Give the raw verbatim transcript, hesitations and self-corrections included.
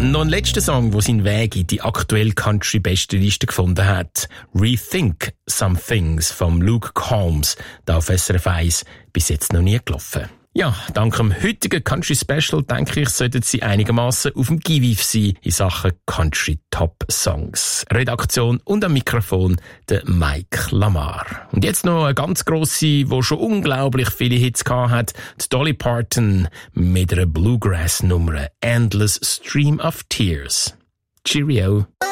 Noch ein letzter Song, der seinen Weg in die aktuelle Country-Bestenliste gefunden hat. Rethink Some Things von Luke Combs, da auf S R F eins bis jetzt noch nie gelaufen. Ja, dank dem heutigen Country Special, denke ich, sollten Sie einigermaßen auf dem Gewiff sein in Sachen Country Top Songs. Redaktion und am Mikrofon der Mike Lamar. Und jetzt noch eine ganz grosse, die schon unglaublich viele Hits gehabt hat, die Dolly Parton mit einer Bluegrass-Nummer Endless Stream of Tears. Cheerio.